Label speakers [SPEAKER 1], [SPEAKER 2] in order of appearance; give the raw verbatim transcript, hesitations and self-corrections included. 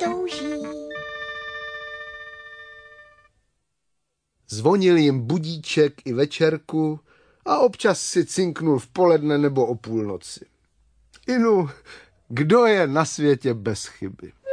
[SPEAKER 1] touží.
[SPEAKER 2] Zvonil jim budíček i večerku a občas si cinknul v poledne nebo o půlnoci. Inu, kdo je na světě bez chyby?